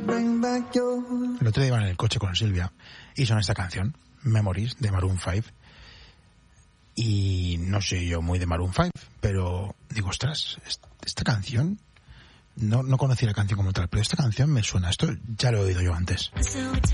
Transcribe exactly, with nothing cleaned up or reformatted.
El otro día iba en el coche con Silvia y son esta canción, Memories, de Maroon cinco. Y no soy yo muy de Maroon cinco, pero digo, ostras, esta canción, no, no conocí la canción como tal, pero esta canción me suena, esto ya lo he oído yo antes.